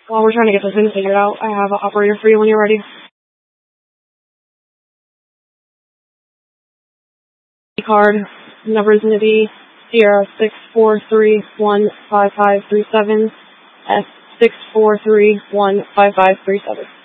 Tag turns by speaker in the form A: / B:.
A: While we're trying to get this thing figured out, I have an operator for you when you're ready. Card number is going to be Sierra 643-15537 S 643-15537.